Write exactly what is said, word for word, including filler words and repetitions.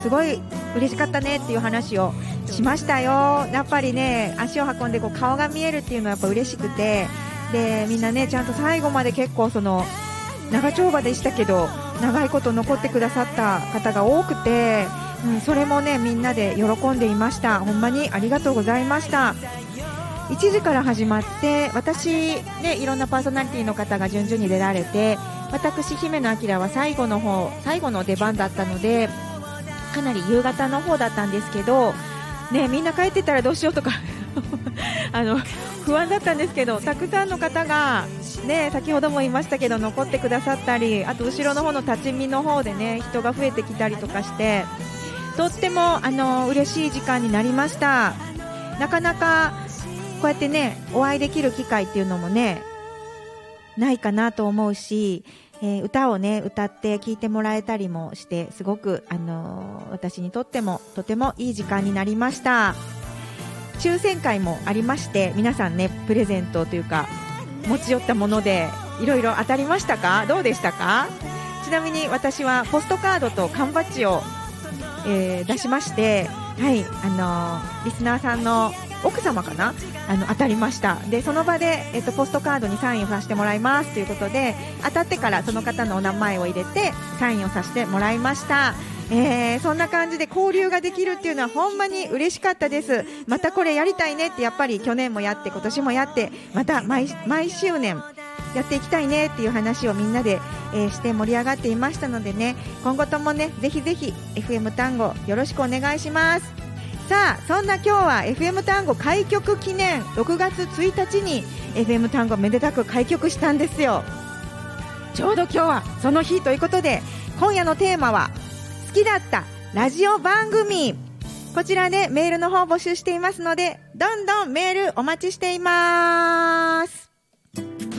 すごい嬉しかったねっていう話をしましたよ。やっぱりね、足を運んでこう顔が見えるっていうのはやっぱ嬉しくて、でみんなねちゃんと最後まで結構その長丁場でしたけど長いこと残ってくださった方が多くて、うん、それもねみんなで喜んでいました。ほんまにありがとうございました。いちじから始まって私、ね、いろんなパーソナリティの方が順々に出られて、私姫野彰は最後の方最後の出番だったのでかなり夕方の方だったんですけど、ね、みんな帰ってたらどうしようとかあの不安だったんですけど、たくさんの方が、ね、先ほども言いましたけど残ってくださったり、あと後ろの方の立ち見の方でね人が増えてきたりとかして、とってもあの嬉しい時間になりました。なかなかこうやってねお会いできる機会っていうのもねないかなと思うし、えー、歌をね歌って聴いてもらえたりもして、すごく、あのー、私にとってもとてもいい時間になりました。抽選会もありまして、皆さんねプレゼントというか持ち寄ったものでいろいろ当たりましたか？どうでしたか？ちなみに私はポストカードと缶バッジを、えー、出しまして、はい、あのー、リスナーさんの奥様かな、あの当たりました。でその場で、えっと、ポストカードにサインをさせてもらいますということで、当たってからその方のお名前を入れてサインをさせてもらいました。えー、そんな感じで交流ができるっていうのはほんまに嬉しかったです。またこれやりたいねって、やっぱり去年もやって今年もやって、また 毎, 毎周年やっていきたいねっていう話をみんなで、えー、して盛り上がっていましたのでね、今後ともねぜひぜひ エフエム 単語よろしくお願いします。さあ、そんな今日は エフエム 単語開局記念、ろくがつついたちに エフエム 単語めでたく開局したんですよ。ちょうど今日はその日ということで、今夜のテーマは好きだったラジオ番組。こちらでメールの方募集していますので、どんどんメールお待ちしています。